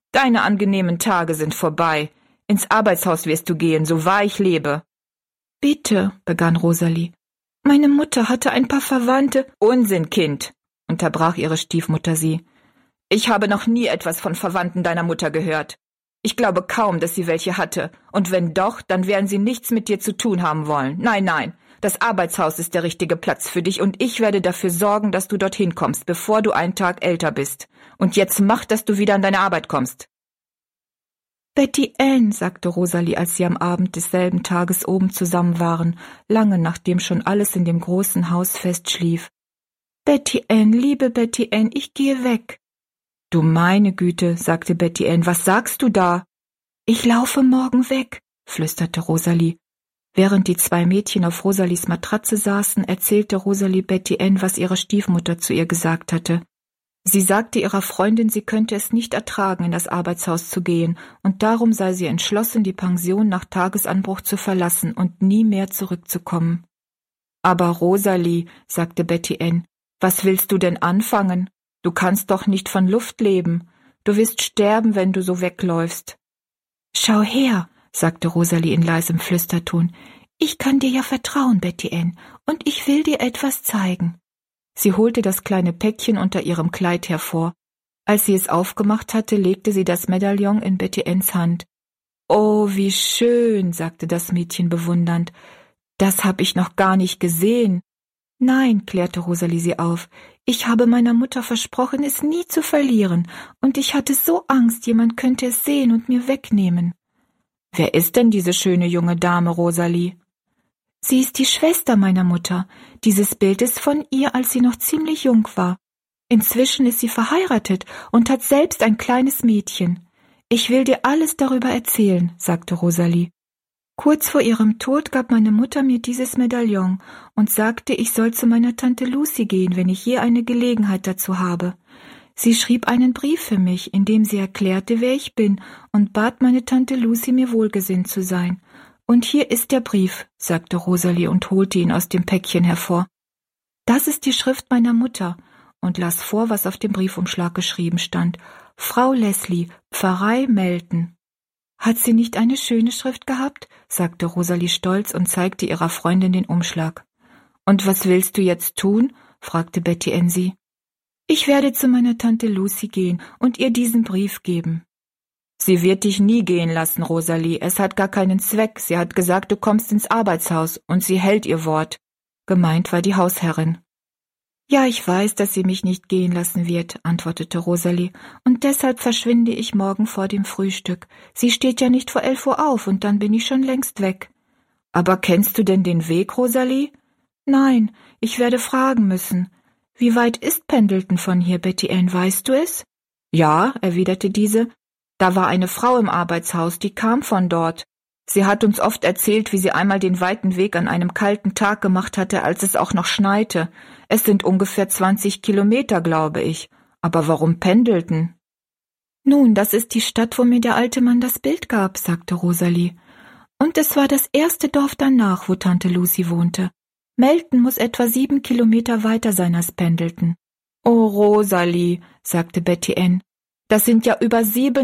Deine angenehmen Tage sind vorbei. Ins Arbeitshaus wirst du gehen, so wahr ich lebe.« »Bitte«, begann Rosalie, »meine Mutter hatte ein paar Verwandte.« »Unsinn, Kind«, unterbrach ihre Stiefmutter sie. »Ich habe noch nie etwas von Verwandten deiner Mutter gehört. Ich glaube kaum, dass sie welche hatte. Und wenn doch, dann werden sie nichts mit dir zu tun haben wollen. Nein, nein, das Arbeitshaus ist der richtige Platz für dich und ich werde dafür sorgen, dass du dorthin kommst, bevor du einen Tag älter bist. Und jetzt mach, dass du wieder an deine Arbeit kommst.« »Betty Ann«, sagte Rosalie, als sie am Abend desselben Tages oben zusammen waren, lange nachdem schon alles in dem großen Haus festschlief. »Betty Ann, liebe Betty Ann, ich gehe weg.« »Du meine Güte«, sagte Betty Ann, »was sagst du da?« »Ich laufe morgen weg«, flüsterte Rosalie. Während die zwei Mädchen auf Rosalies Matratze saßen, erzählte Rosalie Betty Ann, was ihre Stiefmutter zu ihr gesagt hatte. Sie sagte ihrer Freundin, sie könnte es nicht ertragen, in das Arbeitshaus zu gehen, und darum sei sie entschlossen, die Pension nach Tagesanbruch zu verlassen und nie mehr zurückzukommen. »Aber Rosalie«, sagte Betty Ann, »was willst du denn anfangen? Du kannst doch nicht von Luft leben. Du wirst sterben, wenn du so wegläufst.« »Schau her«, sagte Rosalie in leisem Flüsterton, »ich kann dir ja vertrauen, Betty Ann, und ich will dir etwas zeigen.« Sie holte das kleine Päckchen unter ihrem Kleid hervor. Als sie es aufgemacht hatte, legte sie das Medaillon in Betty Anns Hand. »Oh, wie schön«, sagte das Mädchen bewundernd. »Das hab ich noch gar nicht gesehen.« »Nein«, klärte Rosalie sie auf, »ich habe meiner Mutter versprochen, es nie zu verlieren, und ich hatte so Angst, jemand könnte es sehen und mir wegnehmen.« »Wer ist denn diese schöne junge Dame, Rosalie?« »Sie ist die Schwester meiner Mutter. Dieses Bild ist von ihr, als sie noch ziemlich jung war. Inzwischen ist sie verheiratet und hat selbst ein kleines Mädchen. Ich will dir alles darüber erzählen«, sagte Rosalie. »Kurz vor ihrem Tod gab meine Mutter mir dieses Medaillon und sagte, ich soll zu meiner Tante Lucy gehen, wenn ich je eine Gelegenheit dazu habe. Sie schrieb einen Brief für mich, in dem sie erklärte, wer ich bin, und bat meine Tante Lucy, mir wohlgesinnt zu sein. Und hier ist der Brief«, sagte Rosalie und holte ihn aus dem Päckchen hervor. »Das ist die Schrift meiner Mutter«, und las vor, was auf dem Briefumschlag geschrieben stand. »Frau Leslie, Pfarrei Melton.« »Hat sie nicht eine schöne Schrift gehabt?«, sagte Rosalie stolz und zeigte ihrer Freundin den Umschlag. »Und was willst du jetzt tun?«, fragte Betty Ann sie. »Ich werde zu meiner Tante Lucy gehen und ihr diesen Brief geben.« »Sie wird dich nie gehen lassen, Rosalie. Es hat gar keinen Zweck. Sie hat gesagt, du kommst ins Arbeitshaus, und sie hält ihr Wort.« Gemeint war die Hausherrin. »Ja, ich weiß, dass sie mich nicht gehen lassen wird«, antwortete Rosalie, »und deshalb verschwinde ich morgen vor dem Frühstück. Sie steht ja nicht vor 11 Uhr auf, und dann bin ich schon längst weg.« »Aber kennst du denn den Weg, Rosalie?« »Nein, ich werde fragen müssen. Wie weit ist Pendleton von hier, Betty Ann, weißt du es?« »Ja«, erwiderte diese, »da war eine Frau im Arbeitshaus, die kam von dort. Sie hat uns oft erzählt, wie sie einmal den weiten Weg an einem kalten Tag gemacht hatte, als es auch noch schneite. Es sind ungefähr 20 Kilometer, glaube ich. Aber warum Pendleton?« »Nun, das ist die Stadt, wo mir der alte Mann das Bild gab«, sagte Rosalie. »Und es war das erste Dorf danach, wo Tante Lucy wohnte. Melton muss etwa 7 Kilometer weiter sein als Pendleton.« »Oh, Rosalie«, sagte Betty Ann, »das sind ja über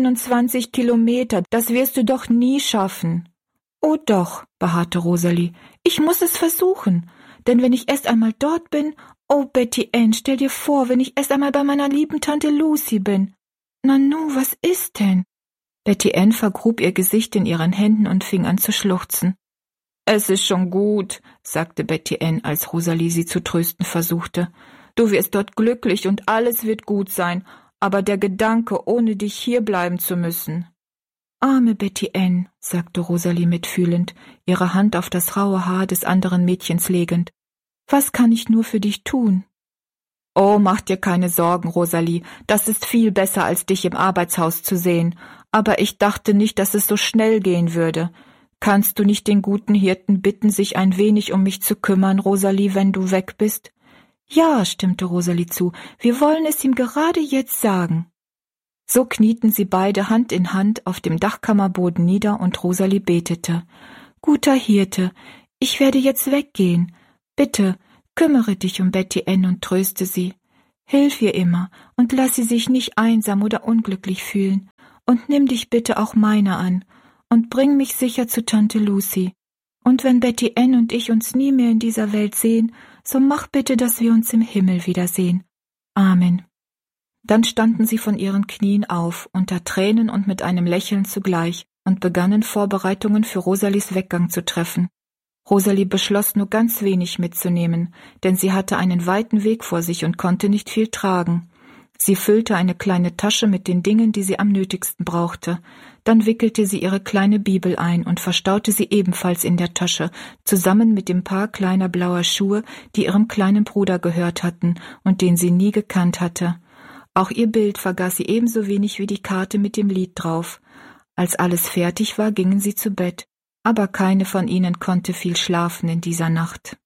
27 Kilometer, das wirst du doch nie schaffen.« »Oh doch«, beharrte Rosalie, »ich muss es versuchen, denn wenn ich erst einmal dort bin, oh Betty Ann, stell dir vor, wenn ich erst einmal bei meiner lieben Tante Lucy bin. Nanu, was ist denn?« Betty Ann vergrub ihr Gesicht in ihren Händen und fing an zu schluchzen. »Es ist schon gut«, sagte Betty Ann, als Rosalie sie zu trösten versuchte. »Du wirst dort glücklich und alles wird gut sein, aber der Gedanke, ohne dich hier bleiben zu müssen.« »Arme Betty Ann«, sagte Rosalie mitfühlend, ihre Hand auf das raue Haar des anderen Mädchens legend. »Was kann ich nur für dich tun?« »Oh, mach dir keine Sorgen, Rosalie, das ist viel besser, als dich im Arbeitshaus zu sehen. Aber ich dachte nicht, dass es so schnell gehen würde. Kannst du nicht den guten Hirten bitten, sich ein wenig um mich zu kümmern, Rosalie, wenn du weg bist?« »Ja«, stimmte Rosalie zu, »wir wollen es ihm gerade jetzt sagen.« So knieten sie beide Hand in Hand auf dem Dachkammerboden nieder und Rosalie betete. »Guter Hirte, ich werde jetzt weggehen. Bitte, kümmere dich um Betty Ann und tröste sie. Hilf ihr immer und lass sie sich nicht einsam oder unglücklich fühlen. und nimm dich bitte auch meiner an und bring mich sicher zu Tante Lucy. Und wenn Betty Ann und ich uns nie mehr in dieser Welt sehen, so mach bitte, dass wir uns im Himmel wiedersehen. Amen. Dann standen sie von ihren Knien auf, unter Tränen und mit einem Lächeln zugleich, und begannen Vorbereitungen für Rosalies Weggang zu treffen. Rosalie beschloss nur ganz wenig mitzunehmen, denn sie hatte einen weiten Weg vor sich und konnte nicht viel tragen. Sie füllte eine kleine Tasche mit den Dingen, die sie am nötigsten brauchte. Dann wickelte sie ihre kleine Bibel ein und verstaute sie ebenfalls in der Tasche, zusammen mit dem Paar kleiner blauer Schuhe, die ihrem kleinen Bruder gehört hatten und den sie nie gekannt hatte. Auch ihr Bild vergaß sie ebenso wenig wie die Karte mit dem Lied drauf. Als alles fertig war, gingen sie zu Bett, aber keine von ihnen konnte viel schlafen in dieser Nacht.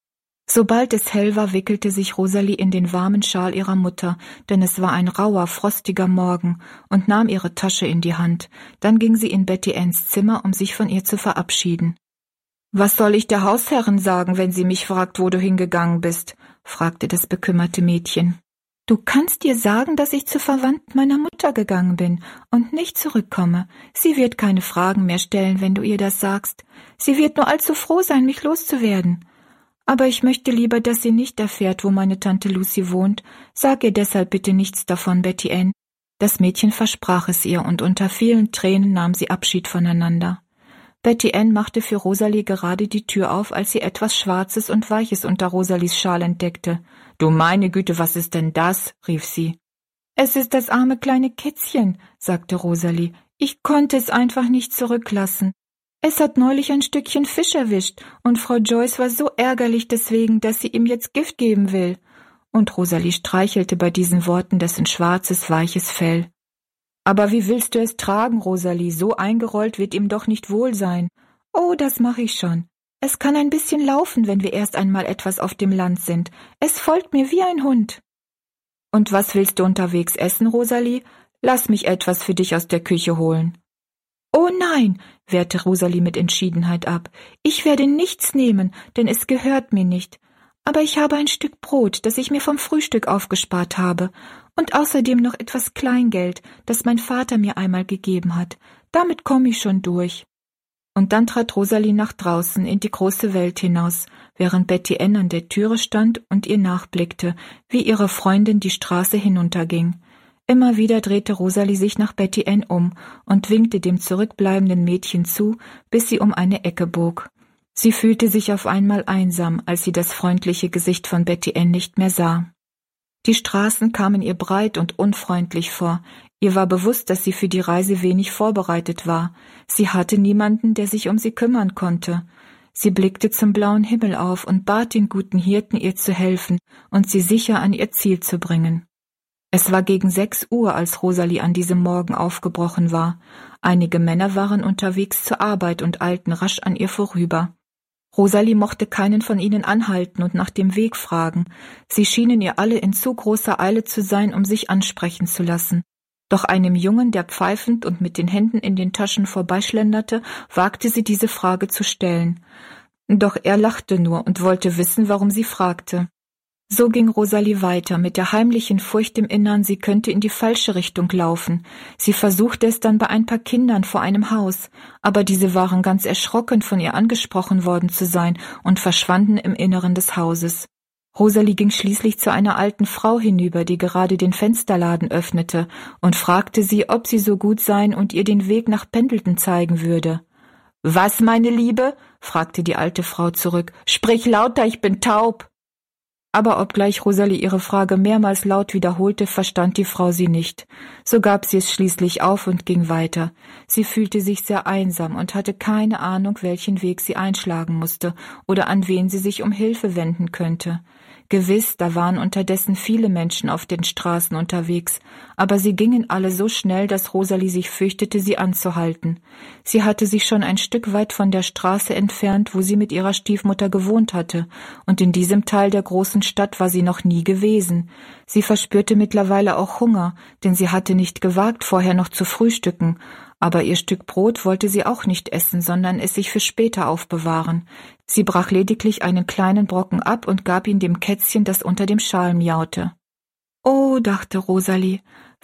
Sobald es hell war, wickelte sich Rosalie in den warmen Schal ihrer Mutter, denn es war ein rauer, frostiger Morgen, und nahm ihre Tasche in die Hand. Dann ging sie in Betty Anns Zimmer, um sich von ihr zu verabschieden. »Was soll ich der Hausherrin sagen, wenn sie mich fragt, wo du hingegangen bist?« fragte das bekümmerte Mädchen. »Du kannst ihr sagen, dass ich zu Verwandten meiner Mutter gegangen bin und nicht zurückkomme. Sie wird keine Fragen mehr stellen, wenn du ihr das sagst. Sie wird nur allzu froh sein, mich loszuwerden. Aber ich möchte lieber, dass sie nicht erfährt, wo meine Tante Lucy wohnt. Sag ihr deshalb bitte nichts davon, Betty Ann.« Das Mädchen versprach es ihr, und unter vielen Tränen nahm sie Abschied voneinander. Betty Ann machte für Rosalie gerade die Tür auf, als sie etwas Schwarzes und Weiches unter Rosalies Schal entdeckte. »Du meine Güte, was ist denn das?« rief sie. »Es ist das arme kleine Kätzchen«, sagte Rosalie. »Ich konnte es einfach nicht zurücklassen. Es hat neulich ein Stückchen Fisch erwischt, und Frau Joyce war so ärgerlich deswegen, dass sie ihm jetzt Gift geben will.« Und Rosalie streichelte bei diesen Worten dessen schwarzes, weiches Fell. »Aber wie willst du es tragen, Rosalie? So eingerollt wird ihm doch nicht wohl sein.« »Oh, das mache ich schon. Es kann ein bisschen laufen, wenn wir erst einmal etwas auf dem Land sind. Es folgt mir wie ein Hund.« »Und was willst du unterwegs essen, Rosalie? Lass mich etwas für dich aus der Küche holen.« »Oh nein«, wehrte Rosalie mit Entschiedenheit ab. »Ich werde nichts nehmen, denn es gehört mir nicht. Aber ich habe ein Stück Brot, das ich mir vom Frühstück aufgespart habe, und außerdem noch etwas Kleingeld, das mein Vater mir einmal gegeben hat. Damit komme ich schon durch.« Und dann trat Rosalie nach draußen in die große Welt hinaus, während Betty Ann an der Türe stand und ihr nachblickte, wie ihre Freundin die Straße hinunterging. Immer wieder drehte Rosalie sich nach Betty Ann um und winkte dem zurückbleibenden Mädchen zu, bis sie um eine Ecke bog. Sie fühlte sich auf einmal einsam, als sie das freundliche Gesicht von Betty Ann nicht mehr sah. Die Straßen kamen ihr breit und unfreundlich vor. Ihr war bewusst, dass sie für die Reise wenig vorbereitet war. Sie hatte niemanden, der sich um sie kümmern konnte. Sie blickte zum blauen Himmel auf und bat den guten Hirten, ihr zu helfen und sie sicher an ihr Ziel zu bringen. Es war gegen 6 Uhr, als Rosalie an diesem Morgen aufgebrochen war. Einige Männer waren unterwegs zur Arbeit und eilten rasch an ihr vorüber. Rosalie mochte keinen von ihnen anhalten und nach dem Weg fragen. Sie schienen ihr alle in zu großer Eile zu sein, um sich ansprechen zu lassen. Doch einem Jungen, der pfeifend und mit den Händen in den Taschen vorbeischlenderte, wagte sie diese Frage zu stellen. Doch er lachte nur und wollte wissen, warum sie fragte. So ging Rosalie weiter, mit der heimlichen Furcht im Innern, sie könnte in die falsche Richtung laufen. Sie versuchte es dann bei ein paar Kindern vor einem Haus, aber diese waren ganz erschrocken, von ihr angesprochen worden zu sein und verschwanden im Inneren des Hauses. Rosalie ging schließlich zu einer alten Frau hinüber, die gerade den Fensterladen öffnete, und fragte sie, ob sie so gut sein und ihr den Weg nach Pendleton zeigen würde. »Was, meine Liebe?« fragte die alte Frau zurück. »Sprich lauter, ich bin taub.« Aber obgleich Rosalie ihre Frage mehrmals laut wiederholte, verstand die Frau sie nicht. So gab sie es schließlich auf und ging weiter. Sie fühlte sich sehr einsam und hatte keine Ahnung, welchen Weg sie einschlagen musste oder an wen sie sich um Hilfe wenden könnte. Gewiss, da waren unterdessen viele Menschen auf den Straßen unterwegs, aber sie gingen alle so schnell, dass Rosalie sich fürchtete, sie anzuhalten. Sie hatte sich schon ein Stück weit von der Straße entfernt, wo sie mit ihrer Stiefmutter gewohnt hatte, und in diesem Teil der großen Stadt war sie noch nie gewesen. Sie verspürte mittlerweile auch Hunger, denn sie hatte nicht gewagt, vorher noch zu frühstücken. Aber ihr Stück Brot wollte sie auch nicht essen, sondern es sich für später aufbewahren. Sie brach lediglich einen kleinen Brocken ab und gab ihn dem Kätzchen, das unter dem Schal miaute. »Oh«, dachte Rosalie,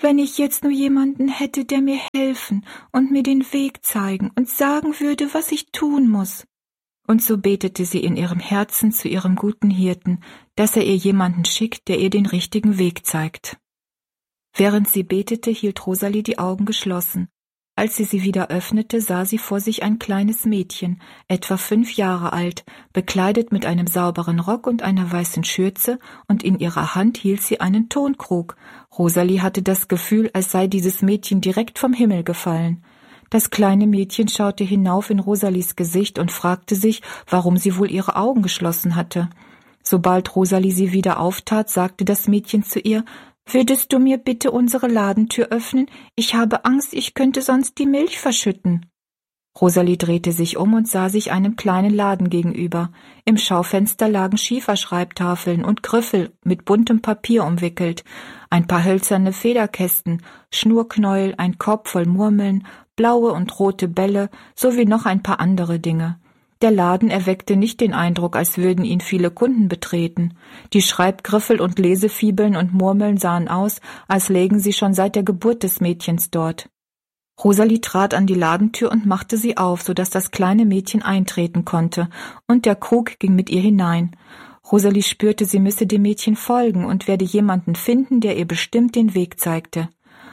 wenn ich jetzt nur jemanden hätte, der mir helfen und mir den Weg zeigen und sagen würde, was ich tun muss. Und so betete sie in ihrem Herzen zu ihrem guten Hirten, dass er ihr jemanden schickt, der ihr den richtigen Weg zeigt. Während sie betete, hielt Rosalie die Augen geschlossen. Als sie wieder öffnete, sah sie vor sich ein kleines Mädchen, etwa 5 Jahre alt, bekleidet mit einem sauberen Rock und einer weißen Schürze, und in ihrer Hand hielt sie einen Tonkrug. Rosalie hatte das Gefühl, als sei dieses Mädchen direkt vom Himmel gefallen. Das kleine Mädchen schaute hinauf in Rosalies Gesicht und fragte sich, warum sie wohl ihre Augen geschlossen hatte. Sobald Rosalie sie wieder auftat, sagte das Mädchen zu ihr: »Würdest du mir bitte unsere Ladentür öffnen? Ich habe Angst, ich könnte sonst die Milch verschütten.« Rosalie drehte sich um und sah sich einem kleinen Laden gegenüber. Im Schaufenster lagen Schieferschreibtafeln und Griffel mit buntem Papier umwickelt, ein paar hölzerne Federkästen, Schnurknäuel, ein Korb voll Murmeln, blaue und rote Bälle sowie noch ein paar andere Dinge. Der Laden erweckte nicht den Eindruck, als würden ihn viele Kunden betreten. Die Schreibgriffel und Lesefibeln und Murmeln sahen aus, als lägen sie schon seit der Geburt des Mädchens dort. Rosalie trat an die Ladentür und machte sie auf, sodass das kleine Mädchen eintreten konnte, und der Krug ging mit ihr hinein. Rosalie spürte, sie müsse dem Mädchen folgen und werde jemanden finden, der ihr bestimmt den Weg zeigte.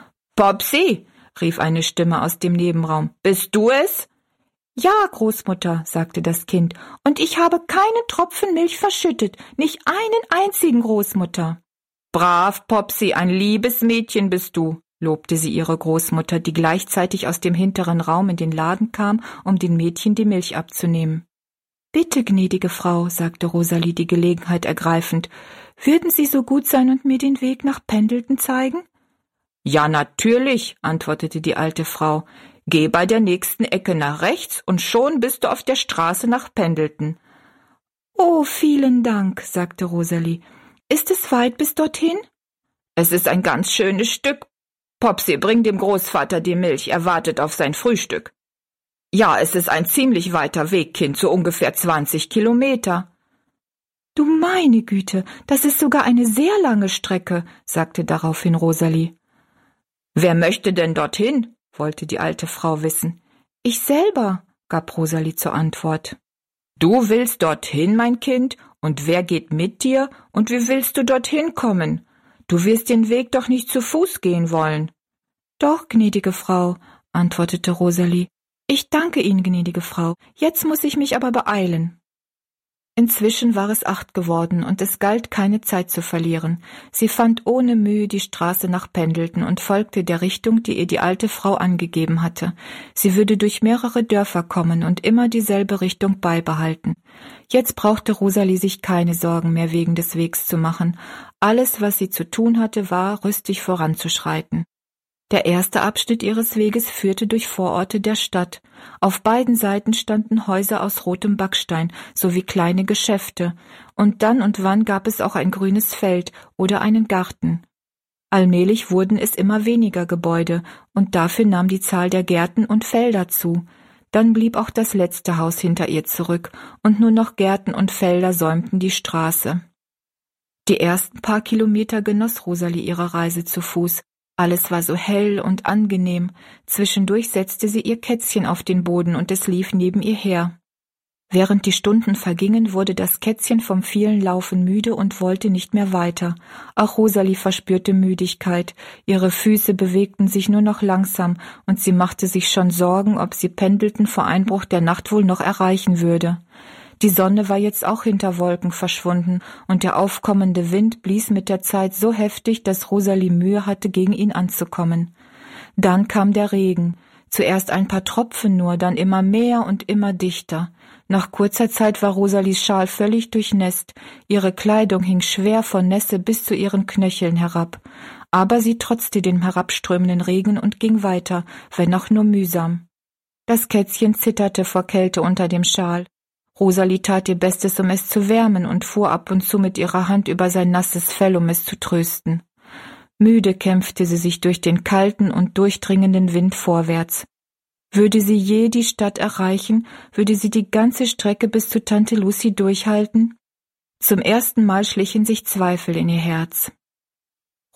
»Popsi«, rief eine Stimme aus dem Nebenraum, »bist du es?« »Ja, Großmutter«, sagte das Kind, »und ich habe keinen Tropfen Milch verschüttet, nicht einen einzigen, Großmutter.« »Brav, Popsi, ein liebes Mädchen bist du«, lobte sie ihre Großmutter, die gleichzeitig aus dem hinteren Raum in den Laden kam, um den Mädchen die Milch abzunehmen. »Bitte, gnädige Frau«, sagte Rosalie die Gelegenheit ergreifend, »würden Sie so gut sein und mir den Weg nach Pendleton zeigen?« »Ja, natürlich«, antwortete die alte Frau. »Geh bei der nächsten Ecke nach rechts und schon bist du auf der Straße nach Pendleton.« »Oh, vielen Dank«, sagte Rosalie. »Ist es weit bis dorthin?« »Es ist ein ganz schönes Stück. Popsi, bring dem Großvater die Milch, er wartet auf sein Frühstück.« »Ja, es ist ein ziemlich weiter Weg, Kind, so ungefähr 20 Kilometer.« »Du meine Güte, das ist sogar eine sehr lange Strecke«, sagte daraufhin Rosalie. »Wer möchte denn dorthin?« wollte die alte Frau wissen. »Ich selber«, gab Rosalie zur Antwort. »Du willst dorthin, mein Kind? Und wer geht mit dir? Und wie willst du dorthin kommen? Du wirst den Weg doch nicht zu Fuß gehen wollen.« »Doch, gnädige Frau«, antwortete Rosalie. »Ich danke Ihnen, gnädige Frau. Jetzt muss ich mich aber beeilen.« Inzwischen war es 8 geworden und es galt, keine Zeit zu verlieren. Sie fand ohne Mühe die Straße nach Pendleton und folgte der Richtung, die ihr die alte Frau angegeben hatte. Sie würde durch mehrere Dörfer kommen und immer dieselbe Richtung beibehalten. Jetzt brauchte Rosalie sich keine Sorgen mehr wegen des Wegs zu machen. Alles, was sie zu tun hatte, war, rüstig voranzuschreiten. Der erste Abschnitt ihres Weges führte durch Vororte der Stadt. Auf beiden Seiten standen Häuser aus rotem Backstein sowie kleine Geschäfte, und dann und wann gab es auch ein grünes Feld oder einen Garten. Allmählich wurden es immer weniger Gebäude, und dafür nahm die Zahl der Gärten und Felder zu. Dann blieb auch das letzte Haus hinter ihr zurück, und nur noch Gärten und Felder säumten die Straße. Die ersten paar Kilometer genoss Rosalie ihre Reise zu Fuß. Alles war so hell und angenehm. Zwischendurch setzte sie ihr Kätzchen auf den Boden und es lief neben ihr her. Während die Stunden vergingen, wurde das Kätzchen vom vielen Laufen müde und wollte nicht mehr weiter. Auch Rosalie verspürte Müdigkeit. Ihre Füße bewegten sich nur noch langsam und sie machte sich schon Sorgen, ob sie Pendleton vor Einbruch der Nacht wohl noch erreichen würde. Die Sonne war jetzt auch hinter Wolken verschwunden, und der aufkommende Wind blies mit der Zeit so heftig, dass Rosalie Mühe hatte, gegen ihn anzukommen. Dann kam der Regen. Zuerst ein paar Tropfen nur, dann immer mehr und immer dichter. Nach kurzer Zeit war Rosalies Schal völlig durchnässt. Ihre Kleidung hing schwer vor Nässe bis zu ihren Knöcheln herab. Aber sie trotzte dem herabströmenden Regen und ging weiter, wenn auch nur mühsam. Das Kätzchen zitterte vor Kälte unter dem Schal. Rosalie tat ihr Bestes, um es zu wärmen, und fuhr ab und zu mit ihrer Hand über sein nasses Fell, um es zu trösten. Müde kämpfte sie sich durch den kalten und durchdringenden Wind vorwärts. Würde sie je die Stadt erreichen, würde sie die ganze Strecke bis zu Tante Lucy durchhalten? Zum ersten Mal schlichen sich Zweifel in ihr Herz.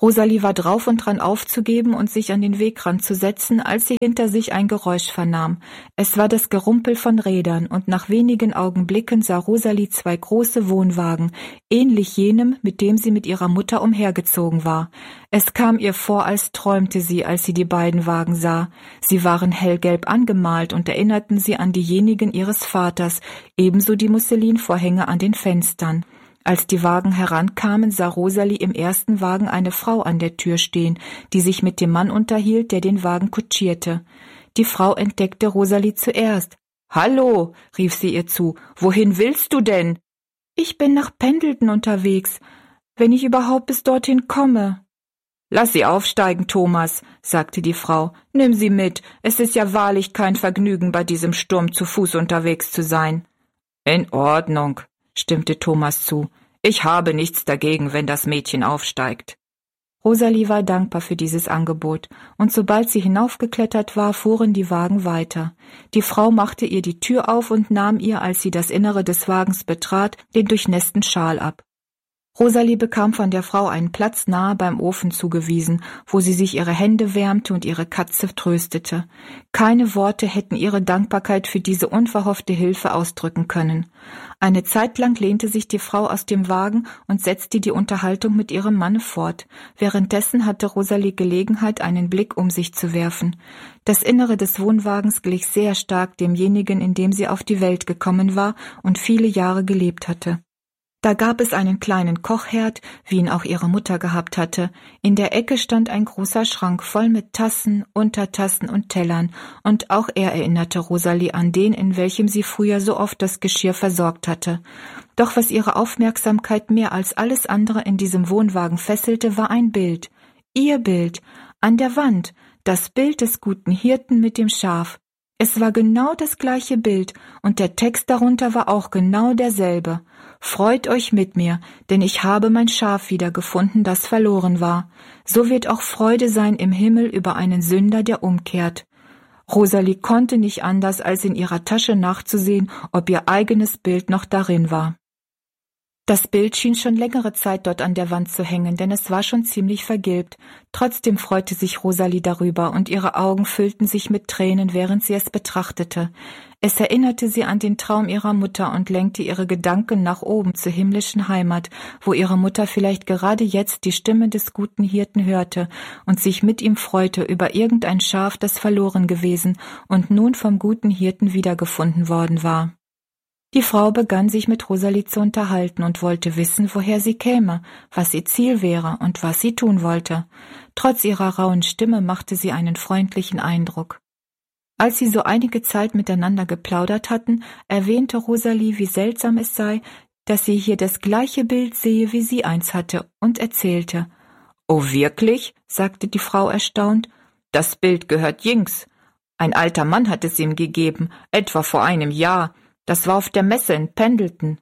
Rosalie war drauf und dran aufzugeben und sich an den Wegrand zu setzen, als sie hinter sich ein Geräusch vernahm. Es war das Gerumpel von Rädern, und nach wenigen Augenblicken sah Rosalie 2 große Wohnwagen, ähnlich jenem, mit dem sie mit ihrer Mutter umhergezogen war. Es kam ihr vor, als träumte sie, als sie die beiden Wagen sah. Sie waren hellgelb angemalt und erinnerten sie an diejenigen ihres Vaters, ebenso die Musselinvorhänge an den Fenstern. Als die Wagen herankamen, sah Rosalie im ersten Wagen eine Frau an der Tür stehen, die sich mit dem Mann unterhielt, der den Wagen kutschierte. Die Frau entdeckte Rosalie zuerst. »Hallo«, rief sie ihr zu, »wohin willst du denn?« »Ich bin nach Pendleton unterwegs, wenn ich überhaupt bis dorthin komme.« »Lass sie aufsteigen, Thomas«, sagte die Frau. »Nimm sie mit, es ist ja wahrlich kein Vergnügen, bei diesem Sturm zu Fuß unterwegs zu sein.« »In Ordnung«, stimmte Thomas zu. »Ich habe nichts dagegen, wenn das Mädchen aufsteigt.« Rosalie war dankbar für dieses Angebot, und sobald sie hinaufgeklettert war, fuhren die Wagen weiter. Die Frau machte ihr die Tür auf und nahm ihr, als sie das Innere des Wagens betrat, den durchnässten Schal ab. Rosalie bekam von der Frau einen Platz nahe beim Ofen zugewiesen, wo sie sich ihre Hände wärmte und ihre Katze tröstete. Keine Worte hätten ihre Dankbarkeit für diese unverhoffte Hilfe ausdrücken können. Eine Zeit lang lehnte sich die Frau aus dem Wagen und setzte die Unterhaltung mit ihrem Manne fort. Währenddessen hatte Rosalie Gelegenheit, einen Blick um sich zu werfen. Das Innere des Wohnwagens glich sehr stark demjenigen, in dem sie auf die Welt gekommen war und viele Jahre gelebt hatte. Da gab es einen kleinen Kochherd, wie ihn auch ihre Mutter gehabt hatte. In der Ecke stand ein großer Schrank voll mit Tassen, Untertassen und Tellern, und auch er erinnerte Rosalie an den, in welchem sie früher so oft das Geschirr versorgt hatte. Doch was ihre Aufmerksamkeit mehr als alles andere in diesem Wohnwagen fesselte, war ein Bild. Ihr Bild, an der Wand, das Bild des guten Hirten mit dem Schaf. Es war genau das gleiche Bild, und der Text darunter war auch genau derselbe. »Freut euch mit mir, denn ich habe mein Schaf wiedergefunden, das verloren war. So wird auch Freude sein im Himmel über einen Sünder, der umkehrt.« Rosalie konnte nicht anders, als in ihrer Tasche nachzusehen, ob ihr eigenes Bild noch darin war. Das Bild schien schon längere Zeit dort an der Wand zu hängen, denn es war schon ziemlich vergilbt. Trotzdem freute sich Rosalie darüber, und ihre Augen füllten sich mit Tränen, während sie es betrachtete. Es erinnerte sie an den Traum ihrer Mutter und lenkte ihre Gedanken nach oben zur himmlischen Heimat, wo ihre Mutter vielleicht gerade jetzt die Stimme des guten Hirten hörte und sich mit ihm freute über irgendein Schaf, das verloren gewesen und nun vom guten Hirten wiedergefunden worden war. Die Frau begann sich mit Rosalie zu unterhalten und wollte wissen, woher sie käme, was ihr Ziel wäre und was sie tun wollte. Trotz ihrer rauen Stimme machte sie einen freundlichen Eindruck. Als sie so einige Zeit miteinander geplaudert hatten, erwähnte Rosalie, wie seltsam es sei, dass sie hier das gleiche Bild sehe, wie sie eins hatte, und erzählte. »Oh, wirklich?« sagte die Frau erstaunt. »Das Bild gehört Jinx. Ein alter Mann hat es ihm gegeben, etwa vor einem Jahr. Das war auf der Messe in Pendleton.«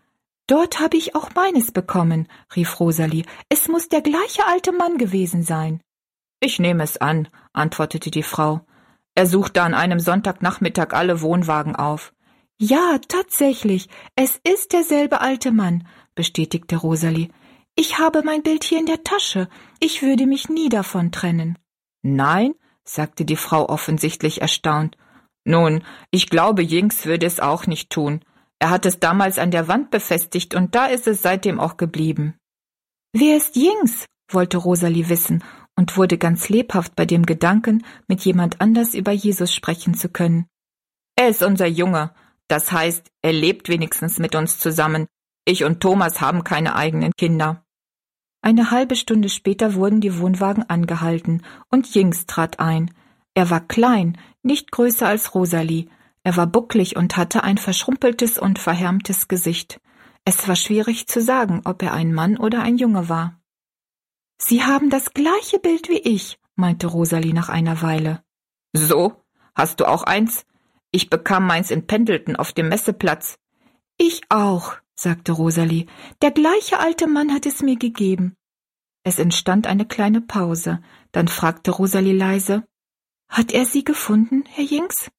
»Dort habe ich auch meines bekommen«, rief Rosalie. »Es muss der gleiche alte Mann gewesen sein.« »Ich nehme es an«, antwortete die Frau. »Er suchte an einem Sonntagnachmittag alle Wohnwagen auf.« »Ja, tatsächlich, es ist derselbe alte Mann«, bestätigte Rosalie. »Ich habe mein Bild hier in der Tasche. Ich würde mich nie davon trennen.« »Nein?«, sagte die Frau offensichtlich erstaunt. »Nun, ich glaube, Jinx würde es auch nicht tun. Er hat es damals an der Wand befestigt und da ist es seitdem auch geblieben.« »Wer ist Jinx?«, wollte Rosalie wissen und wurde ganz lebhaft bei dem Gedanken, mit jemand anders über Jesus sprechen zu können. »Er ist unser Junge. Das heißt, er lebt wenigstens mit uns zusammen. Ich und Thomas haben keine eigenen Kinder.« Eine halbe Stunde später wurden die Wohnwagen angehalten und Jinx trat ein. Er war klein, nicht größer als Rosalie. Er war bucklig und hatte ein verschrumpeltes und verhärmtes Gesicht. Es war schwierig zu sagen, ob er ein Mann oder ein Junge war. »Sie haben das gleiche Bild wie ich«, meinte Rosalie nach einer Weile. »So? Hast du auch eins? Ich bekam meins in Pendleton auf dem Messeplatz.« »Ich auch«, sagte Rosalie. »Der gleiche alte Mann hat es mir gegeben.« Es entstand eine kleine Pause. Dann fragte Rosalie leise, »Hat er Sie gefunden, Herr Jinx?«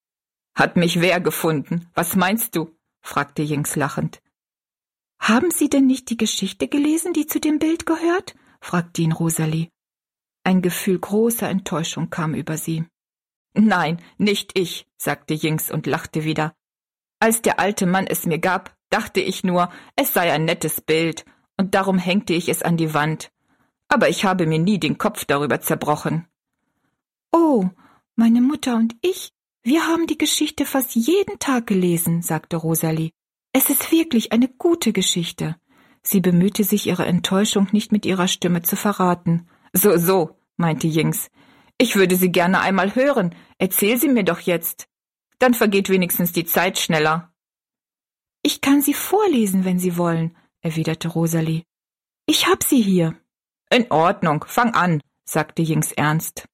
»Hat mich wer gefunden? Was meinst du?« fragte Jinx lachend. »Haben Sie denn nicht die Geschichte gelesen, die zu dem Bild gehört?« fragte ihn Rosalie. Ein Gefühl großer Enttäuschung kam über sie. »Nein, nicht ich«, sagte Jinx und lachte wieder. »Als der alte Mann es mir gab, dachte ich nur, es sei ein nettes Bild, und darum hängte ich es an die Wand. Aber ich habe mir nie den Kopf darüber zerbrochen.« »Oh, meine Mutter und ich, wir haben die Geschichte fast jeden Tag gelesen«, sagte Rosalie. »Es ist wirklich eine gute Geschichte.« Sie bemühte sich, ihre Enttäuschung nicht mit ihrer Stimme zu verraten. »So«, meinte Jinx. »Ich würde sie gerne einmal hören. Erzähl sie mir doch jetzt. Dann vergeht wenigstens die Zeit schneller.« »Ich kann sie vorlesen, wenn Sie wollen«, erwiderte Rosalie. »Ich hab sie hier.« »In Ordnung, fang an«, sagte Jinx ernst.